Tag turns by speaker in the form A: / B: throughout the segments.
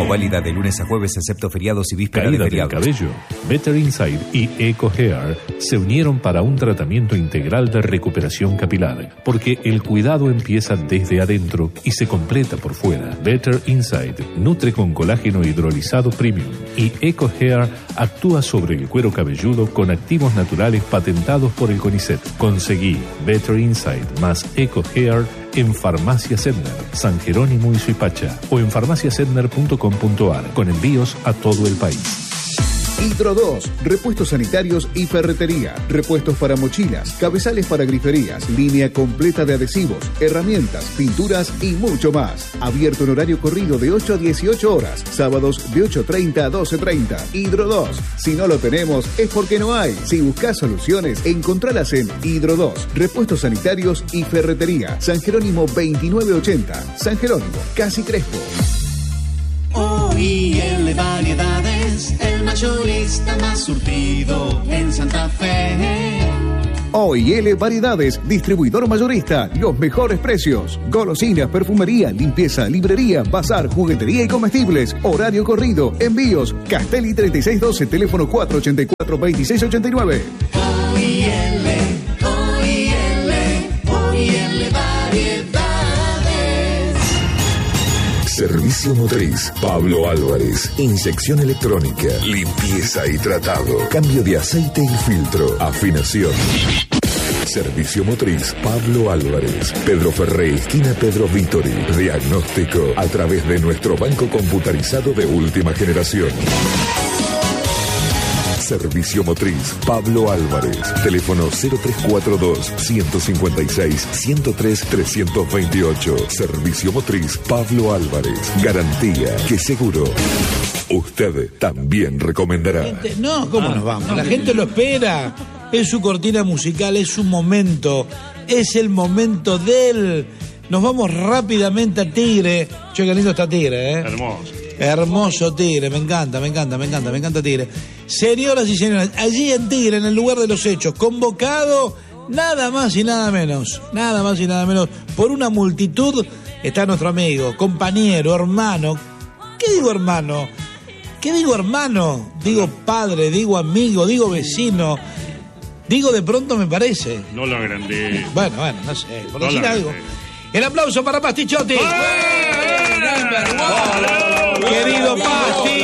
A: válida de lunes a jueves, excepto feriados y vísperas de feriados.
B: Caída del cabello. Better Inside y Eco Hair se unieron para un tratamiento integral de recuperación capilar, porque el cuidado empieza desde adentro y se completa por fuera. Better Inside nutre con colágeno hidrolizado premium y Eco Hair actúa sobre el cuero cabelludo con activos naturales patentados por el CONICET. Conseguí Better Inside más Eco Hair en Farmacia Sedner, San Jerónimo y Suipacha, o en farmaciasedner.com.ar, con envíos a todo el país.
C: Hidro 2, repuestos sanitarios y ferretería, repuestos para mochilas, cabezales para griferías, línea completa de adhesivos, herramientas, pinturas y mucho más. Abierto en horario corrido de 8 a 18 horas, sábados de 8:30 a 12:30. Hidro 2, si no lo tenemos es porque no hay. Si buscas soluciones, encontralas en Hidro 2, repuestos sanitarios y ferretería, San Jerónimo 2980, San Jerónimo, Casi Crespo.
D: OIL Variedades, el mayorista más surtido en Santa Fe.
C: OIL Variedades, distribuidor mayorista, los mejores precios. Golosinas, perfumería, limpieza, librería, bazar, juguetería y comestibles. Horario corrido, envíos. Castelli 3612, teléfono 484-2689.
D: OIL Variedades.
E: Servicio motriz, Pablo Álvarez. Inyección electrónica, limpieza y tratado. Cambio de aceite y filtro. Afinación. Servicio motriz, Pablo Álvarez. Pedro Ferré, esquina Pedro Vítori. Diagnóstico a través de nuestro banco computarizado de última generación. Servicio motriz, Pablo Álvarez. Teléfono 0342-156-103-328. Servicio motriz, Pablo Álvarez. Garantía que seguro usted también recomendará.
F: No, ¿cómo nos vamos? La gente lo espera. Es su cortina musical, es su momento. Es el momento del... Nos vamos rápidamente a Tigre. Che, qué lindo está Tigre, ¿eh?
G: Hermoso.
F: Hermoso Tigre, me encanta Tigre. Señoras y señores, allí en Tigre, en el lugar de los hechos, convocado nada más y nada menos, por una multitud, está nuestro amigo, compañero, hermano. ¿Qué digo hermano? Digo padre, digo amigo, digo vecino, digo de pronto me parece.
G: No lo agrandé.
F: Bueno, no sé, por decir algo. El aplauso para Pastichotti. Querido Pasti.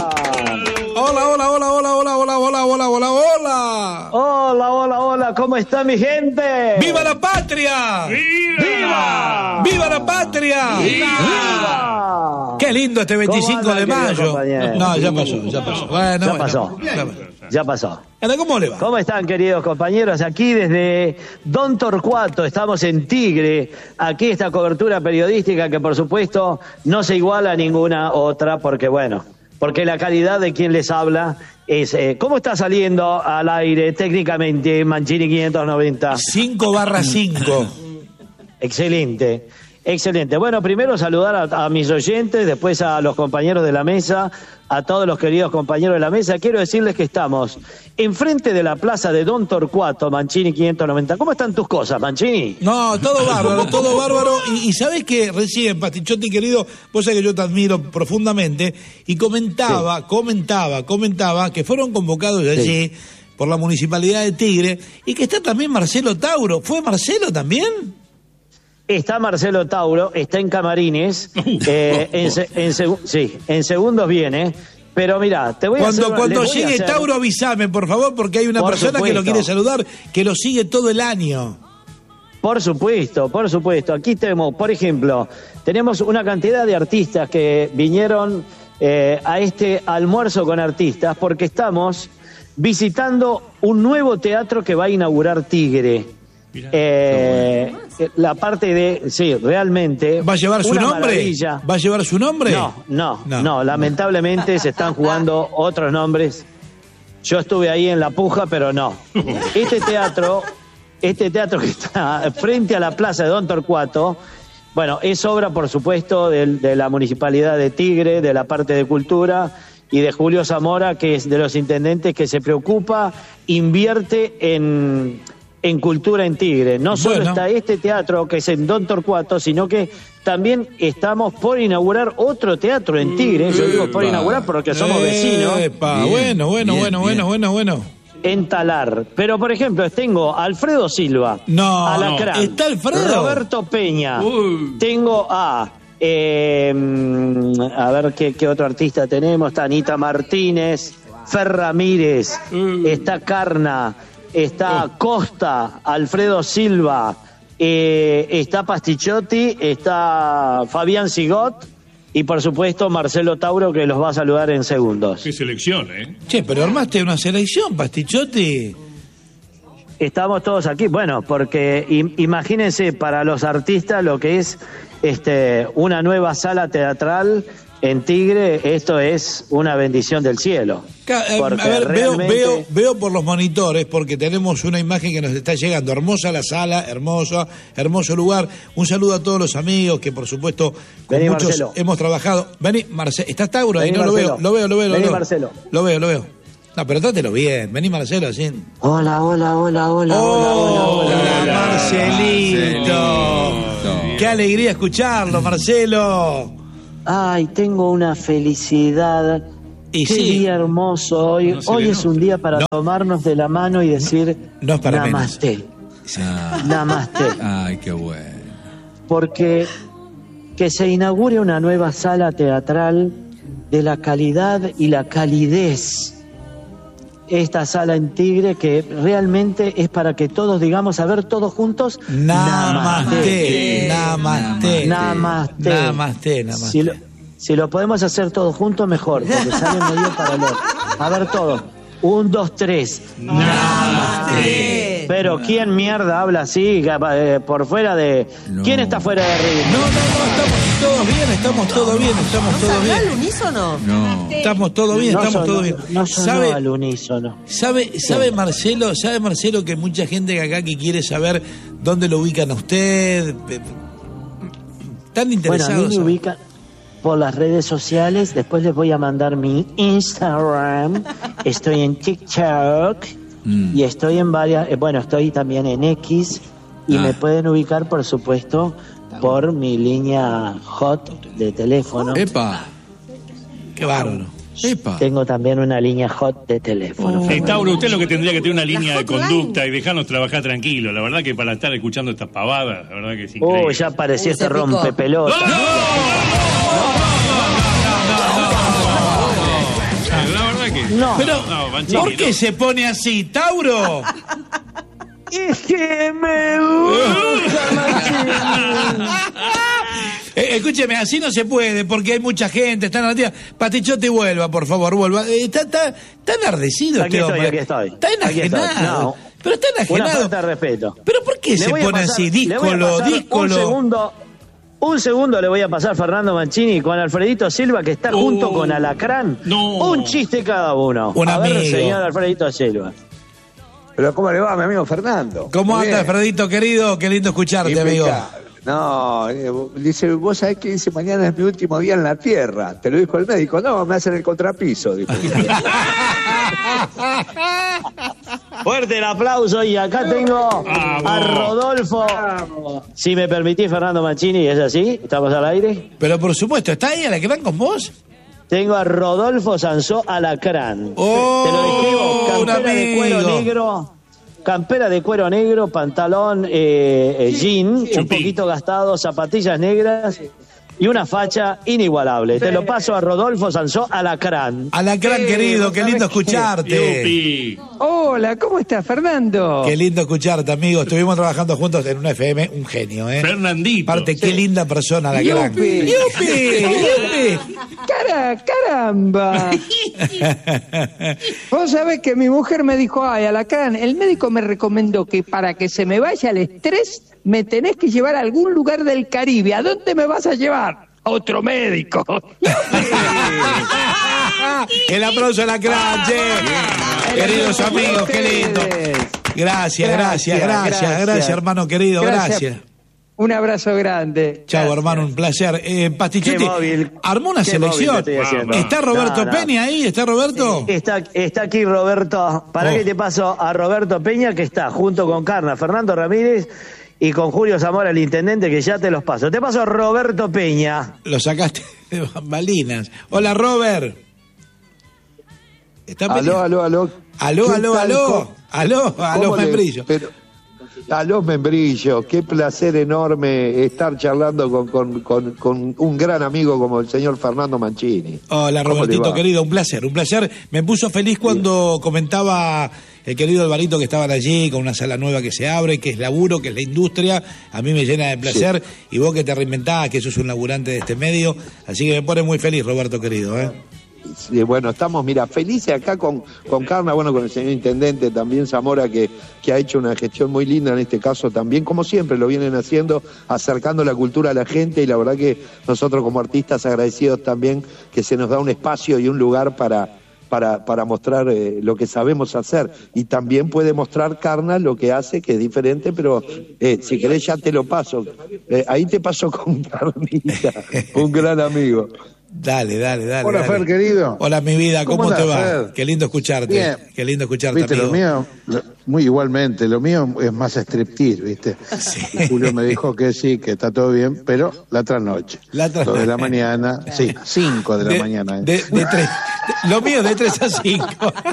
H: Hola, ¿cómo está mi gente?
F: ¡Viva la patria!
H: ¡Viva!
F: ¡Viva la patria!
H: ¡Viva!
F: ¡Qué lindo este 25 de mayo! No, ya pasó. Bueno,
H: ya pasó.
F: ¿Cómo le va?
H: ¿Cómo están, queridos compañeros? Aquí desde Don Torcuato, estamos en Tigre. Aquí esta cobertura periodística que, por supuesto, no se iguala a ninguna otra, porque la calidad de quien les habla es... ¿Cómo está saliendo al aire técnicamente Mancini 590?
F: 5/5.
H: Excelente. Bueno, primero saludar a mis oyentes, después a los compañeros de la mesa, a todos los queridos compañeros de la mesa. Quiero decirles que estamos enfrente de la plaza de Don Torcuato, Mancini 590. ¿Cómo están tus cosas, Mancini?
F: No, todo bárbaro. Y sabés que recién, Pastichotti querido, vos sabés que yo te admiro profundamente, y comentaba que fueron convocados allí por la Municipalidad de Tigre, y que está también Marcelo Tauro. ¿Fue Marcelo también?
H: Está Marcelo Tauro, está en camarines, en segundos viene, pero mirá, te voy a hacer...
F: Cuando llegue Tauro avísame, por favor, porque hay una persona que lo quiere saludar, que lo sigue todo el año.
H: Por supuesto, aquí tenemos, por ejemplo, tenemos una cantidad de artistas que vinieron a este almuerzo con artistas, porque estamos visitando un nuevo teatro que va a inaugurar Tigre. La parte de... Sí, realmente...
F: ¿Va a llevar su nombre?
H: Maravilla.
F: ¿Va a llevar su nombre?
H: No, lamentablemente se están jugando otros nombres. Yo estuve ahí en la puja, pero no. Este teatro que está frente a la plaza de Don Torcuato, bueno, es obra, por supuesto, de la Municipalidad de Tigre, de la parte de cultura, y de Julio Zamora, que es de los intendentes que se preocupa, invierte en en Cultura en Tigre. No solo está este teatro que es en Don Torcuato, sino que también estamos por inaugurar otro teatro en Tigre. Yo digo por inaugurar porque somos vecinos.
F: Bueno.
H: En Talar. Pero, por ejemplo, tengo a Alfredo Silva. Alacrán.
F: ¿Está Alfredo?
H: Roberto Peña. Tengo a ver qué otro artista tenemos. Está Anita Martínez, Fer Ramírez, está Carna, está Costa, Alfredo Silva, está Pasticciotti, está Fabián Sigot y por supuesto Marcelo Tauro, que los va a saludar en segundos.
G: Qué selección, ¿eh?
F: Che, pero armaste una selección, Pasticciotti.
H: Estamos todos aquí, bueno, porque imagínense para los artistas lo que es una nueva sala teatral en Tigre. Esto es una bendición del cielo.
F: A ver, realmente... veo por los monitores, porque tenemos una imagen que nos está llegando. Hermosa la sala, hermoso lugar. Un saludo a todos los amigos que, por supuesto, con
H: Vení,
F: muchos
H: Marcelo.
F: hemos trabajado. Vení, Marcelo. ¿Está Tauro ahí?
H: Vení,
F: No,
H: Marcelo.
F: lo veo.
H: Vení, Marcelo.
F: Lo veo. No, pero trátelo bien. Vení, Marcelo, así.
H: Hola,
F: Marcelito. Qué alegría escucharlo, Marcelo.
H: Ay, tengo una felicidad.
F: Y
H: qué
F: sí.
H: día hermoso hoy. Hoy es un día para tomarnos de la mano y decir
F: No es para
H: Namaste. Namaste.
A: Ay, qué bueno.
H: Porque que se inaugure una nueva sala teatral de la calidad y la calidez. Esta sala en Tigre que realmente es para que todos digamos, a ver, todos juntos.
F: Namaste.
H: Si lo podemos hacer todos juntos, mejor, porque sale medio para el otro. A ver, todos. 1, 2, 3. Namaste. Pero ¿quién mierda habla así por fuera de...
A: No.
H: ¿Quién está fuera de ritmo?
F: Estamos todos bien.
I: ¿Al unísono?
A: No.
F: Estamos todos bien.
H: No sonó al unísono.
F: ¿Sabe Marcelo que mucha gente acá que quiere saber dónde lo ubican a usted? Tan
H: Bueno, a
F: interesados.
H: mí me ubican por las redes sociales. Después les voy a mandar mi Instagram. Estoy en TikTok y estoy en varias... estoy también en X y me pueden ubicar, por supuesto, por mi línea hot de teléfono.
A: ¡Epa!
F: Qué bárbaro.
A: ¡Epa!
H: Tengo también una línea hot de teléfono.
G: Tauro, usted lo que tendría que tener una línea de conducta y dejarnos trabajar tranquilo. La verdad que para estar escuchando estas pavadas, la verdad que es increíble.
H: Ya apareció este rompepelota.
G: La verdad que...
F: Pero, ¿por qué se pone así, Tauro?
H: Es que me gusta,
F: Escúcheme, así no se puede, porque hay mucha gente, está en la tía. Pasticciotti, vuelva, por favor, vuelva. Está enardecido
H: Aquí
F: este hombre.
H: aquí estoy.
F: Está enajenado.
H: Aquí estoy. No.
F: Pero está
H: Una
F: enajenado.
H: falta de respeto.
F: ¿Pero por qué se pone así? Díscolo.
H: Un segundo le voy a pasar a Fernando Mancini con Alfredito Silva, que está junto con Alacrán. Un chiste cada uno.
F: Un
H: a ver,
F: amigo.
H: señor Alfredito Silva.
J: Pero ¿cómo le va, mi amigo Fernando?
F: ¿Cómo
J: Muy
F: anda,
J: bien.
F: Alfredito, querido? Qué lindo escucharte, amigo.
J: No, dice, vos sabés que dice, mañana es mi último día en la tierra. Te lo dijo el médico. No, me hacen el contrapiso, dijo.
H: Fuerte el aplauso y acá tengo a Rodolfo. Si me permitís, Fernando Mancini, ¿es así? ¿Estamos al aire?
F: Pero por supuesto, ¿está ahí Alacrán con vos?
H: Tengo a Rodolfo Sansó Alacrán.
F: Oh,
H: te lo describo,
F: un
H: campera de cuero
F: amigo.
H: negro. Campera de cuero negro, pantalón jean, un poquito gastado, zapatillas negras y una facha inigualable. Te lo paso a Rodolfo Sansó Alacrán.
F: Alacrán, querido, qué lindo escucharte.
G: Yupi.
K: Hola, ¿cómo estás, Fernando?
F: Qué lindo escucharte, amigo. Estuvimos trabajando juntos en una FM, un genio, ¿eh?
G: Fernandito.
F: Aparte, qué linda persona, Alacrán.
K: ¡Yupi! ¡Caramba! Vos sabés que mi mujer me dijo, ay, Alacrán, el médico me recomendó que para que se me vaya el estrés, me tenés que llevar a algún lugar del Caribe. ¿A dónde me vas a llevar? A otro médico.
F: El aplauso a Alacrán, che. Queridos amigos, qué lindo. Gracias, hermano querido, gracias.
K: Un abrazo grande.
F: Chao,
K: Gracias.
F: hermano, un placer. Pastichetti, armó una selección. ¿Está Roberto Peña ahí? ¿Está Roberto?
H: Está aquí Roberto. ¿Para qué te paso a Roberto Peña, que está junto con Carna, Fernando Ramírez y con Julio Zamora, el intendente, que ya te los paso? Te paso a Roberto Peña.
F: Lo sacaste de bambalinas. Hola, Robert. ¿Está Peña?
L: Aló.
F: Aló, Membrillo.
L: Aló, Membrillo, qué placer enorme estar charlando con un gran amigo como el señor Fernando Mancini.
F: Hola, Robertito querido, un placer. Me puso feliz cuando comentaba el querido Alvarito que estaban allí con una sala nueva que se abre, que es laburo, que es la industria. A mí me llena de placer. Sí. Y vos que te reinventás, que sos un laburante de este medio. Así que me pone muy feliz, Roberto querido,
L: Sí, bueno, estamos, mira, felices acá con Carna, bueno, con el señor intendente también Zamora, que ha hecho una gestión muy linda en este caso también, como siempre lo vienen haciendo, acercando la cultura a la gente, y la verdad que nosotros como artistas agradecidos también que se nos da un espacio y un lugar para mostrar lo que sabemos hacer, y también puede mostrar Carna lo que hace, que es diferente, pero si querés ya te lo paso, ahí te paso con Carnita, un gran amigo.
F: Dale.
L: Hola, Fer, querido.
F: Hola, mi vida, ¿cómo te va?
L: Fer?
F: Qué lindo escucharte.
L: Bien.
F: Qué lindo escucharte,
L: ¿Viste,
F: amigo.
L: lo mío, muy igualmente, lo mío es más striptease, ¿viste? Sí. Y Julio me dijo que sí, que está todo bien, pero la trasnoche. 2 de la mañana, sí, 5 de la mañana.
F: Lo mío de 3 a 5.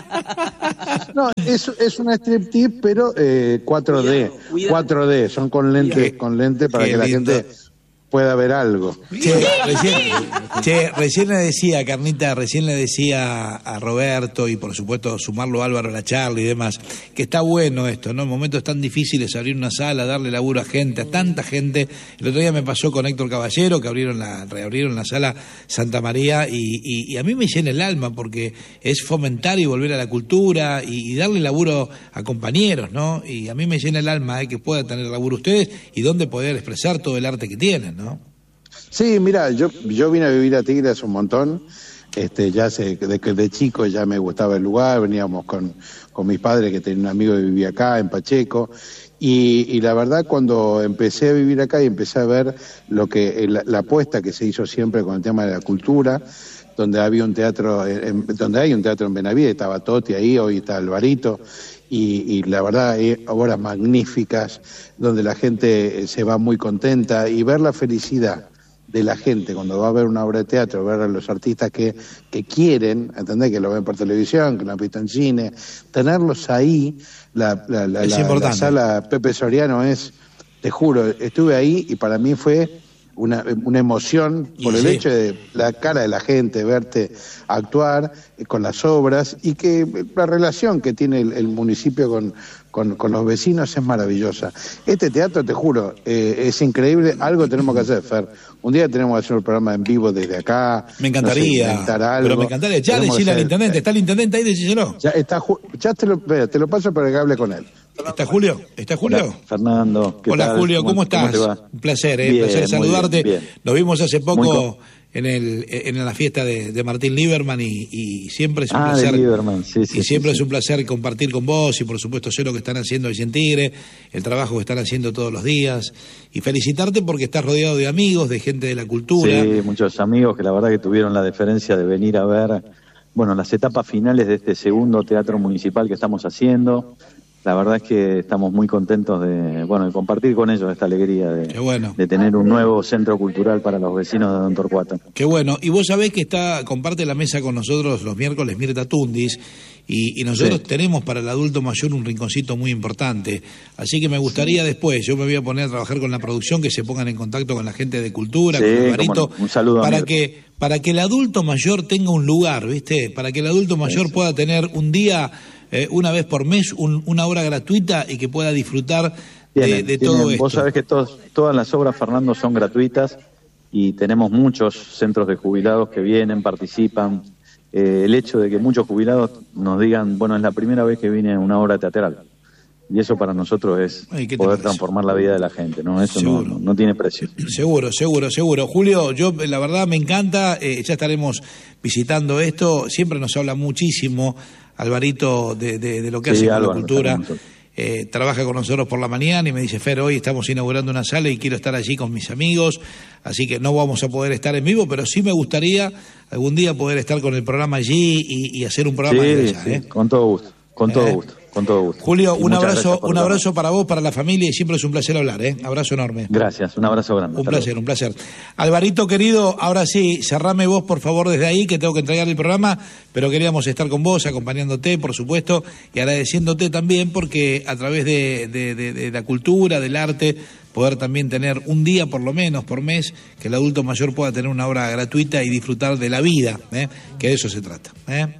L: No, es una striptease, pero 4D. 4D, son con lente para que la gente pueda ver algo.
F: Recién le decía, Carnita, a Roberto, y por supuesto sumarlo a Álvaro a la charla y demás, que está bueno esto, ¿no? En momentos tan difíciles, abrir una sala, darle laburo a tanta gente. El otro día me pasó con Héctor Caballero, que reabrieron la sala Santa María, y a mí me llena el alma, porque es fomentar y volver a la cultura y darle laburo a compañeros, ¿no? Y a mí me llena el alma que puedan tener laburo ustedes y donde poder expresar todo el arte que tienen, ¿no?
L: Sí, mira, yo vine a vivir a Tigre hace un montón, ya de chico ya me gustaba el lugar, veníamos con mis padres, que tenía un amigo que vivía acá en Pacheco, y la verdad cuando empecé a vivir acá y empecé a ver la apuesta que se hizo siempre con el tema de la cultura, donde había un teatro, donde hay un teatro en Benavides, estaba Toti ahí, hoy está Alvarito, y la verdad hay obras magníficas donde la gente se va muy contenta, y ver la felicidad de la gente cuando va a ver una obra de teatro, ver a los artistas que quieren, ¿entendés? Que lo ven por televisión, que lo han visto en cine, tenerlos ahí, la sala Pepe Soriano te juro, estuve ahí y para mí fue una emoción por el hecho de la cara de la gente, verte actuar con las obras, y que la relación que tiene el municipio con los vecinos es maravillosa. Este teatro, te juro, es increíble. Algo tenemos que hacer, Fer. Un día tenemos que hacer un programa en vivo desde acá.
F: Me encantaría.
L: No sé, pero
F: me encantaría. Ya decirle al intendente. ¿Está el intendente ahí? Decíselo.
L: Ya te lo paso para que hable con él.
F: ¿Está Julio?
M: Hola, Fernando.
F: Hola, tal? Julio, ¿cómo estás? Un placer,
M: bien,
F: un placer saludarte.
M: Bien.
F: Nos vimos hace poco en la fiesta de Martín Lieberman, y siempre es un placer.
M: De Lieberman, sí.
F: Es un placer compartir con vos, y por supuesto sé lo que están haciendo allí en Tigre, el trabajo que están haciendo todos los días, y felicitarte porque estás rodeado de amigos, de gente de la cultura.
M: Sí, muchos amigos que la verdad que tuvieron la deferencia de venir a ver, las etapas finales de este segundo teatro municipal que estamos haciendo. La verdad es que estamos muy contentos de compartir con ellos esta alegría de tener un nuevo centro cultural para los vecinos de Don Torcuato.
F: Qué bueno. Y vos sabés que comparte la mesa con nosotros los miércoles Mirta Tundis, y nosotros tenemos para el adulto mayor un rinconcito muy importante. Así que me gustaría después, yo me voy a poner a trabajar con la producción, que se pongan en contacto con la gente de cultura, con Alvarito,
M: un saludo
F: para que el adulto mayor tenga un lugar, ¿viste? Para que el adulto mayor pueda tener un día, una vez por mes, una hora gratuita, y que pueda disfrutar de todo esto.
M: Vos sabés que todas las obras, Fernando, son gratuitas, y tenemos muchos centros de jubilados que vienen, participan. El hecho de que muchos jubilados nos digan, es la primera vez que vine a una obra teatral, y eso para nosotros es poder transformar la vida de la gente, ¿no? Eso no tiene precio.
F: Seguro. Julio, yo la verdad me encanta, ya estaremos visitando esto, siempre nos habla muchísimo Alvarito de lo que hace con la cultura. trabaja con nosotros por la mañana y me dice, Fer, hoy estamos inaugurando una sala y quiero estar allí con mis amigos, así que no vamos a poder estar en vivo, pero sí me gustaría algún día poder estar con el programa allí y hacer un programa de allá.
M: Sí, con todo gusto, con todo gusto. Con todo gusto.
F: Julio, un abrazo para vos, para la familia, y siempre es un placer hablar, Abrazo enorme.
M: Gracias, un abrazo grande.
F: Un placer. Alvarito, querido, ahora sí, cerrame vos, por favor, desde ahí, que tengo que entregar el programa, pero queríamos estar con vos, acompañándote, por supuesto, y agradeciéndote también, porque a través de la cultura, del arte, poder también tener un día, por lo menos, por mes, que el adulto mayor pueda tener una hora gratuita y disfrutar de la vida, que de eso se trata.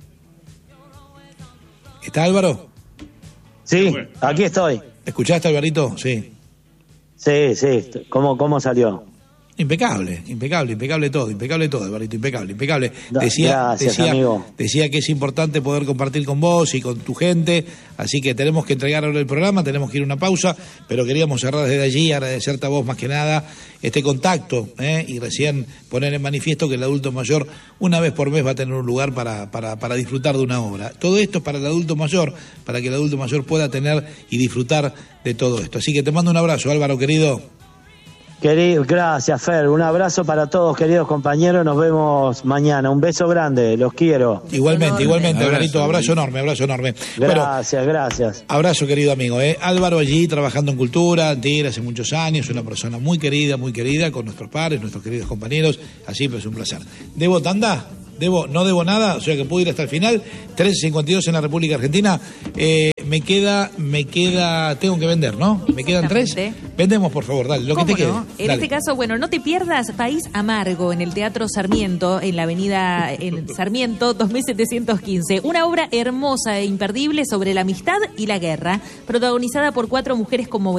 F: ¿Está Álvaro?
H: Sí, aquí estoy.
F: ¿Escuchaste, Alvarito? Sí.
H: Sí. ¿Cómo salió?
F: Impecable todo, Alvarito, impecable.
H: Gracias, amigo.
F: Decía que es importante poder compartir con vos y con tu gente, así que tenemos que entregar ahora el programa, tenemos que ir a una pausa, pero queríamos cerrar desde allí, agradecerte a vos más que nada este contacto, y recién poner en manifiesto que el adulto mayor una vez por mes va a tener un lugar para disfrutar de una obra. Todo esto es para el adulto mayor, para que el adulto mayor pueda tener y disfrutar de todo esto. Así que te mando un abrazo, Álvaro, querido.
H: Gracias, Fer. Un abrazo para todos, queridos compañeros. Nos vemos mañana. Un beso grande. Los quiero.
F: Igualmente, Alvarito. Abrazo enorme.
H: Gracias.
F: Abrazo, querido amigo. Álvaro allí trabajando en cultura, Tigre, hace muchos años. Una persona muy querida, con nuestros pares, nuestros queridos compañeros. Así pues, un placer. ¿Debo tanda? No debo nada, o sea que puedo ir hasta el final. 13:52 en la República Argentina. Me queda, tengo que vender, ¿no? ¿Me quedan 3? Vendemos, por favor, dale, lo que te quede.
N: En este caso, no te pierdas País Amargo en el Teatro Sarmiento, en la avenida Sarmiento 2715. Una obra hermosa e imperdible sobre la amistad y la guerra, protagonizada por 4 mujeres como